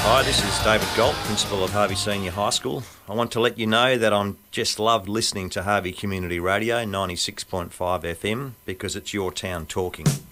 Hi, this is David Galt, Principal of Harvey Senior High School. I want to let you know that I'm just loved listening to Harvey Community Radio 96.5 FM because it's your town talking.